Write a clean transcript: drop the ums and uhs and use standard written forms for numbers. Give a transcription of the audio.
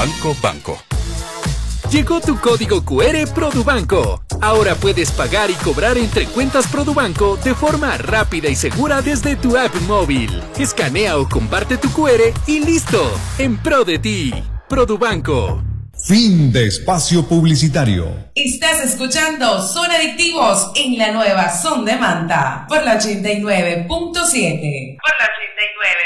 Banco Banco. Llegó tu código QR Produbanco. Ahora puedes pagar y cobrar entre cuentas Produbanco de forma rápida y segura desde tu app móvil. Escanea o comparte tu QR y listo. En pro de ti. Produbanco. Fin de espacio publicitario. Estás escuchando Son Adictivos en la nueva Son de Manta por la 89.7. Por la 89.7.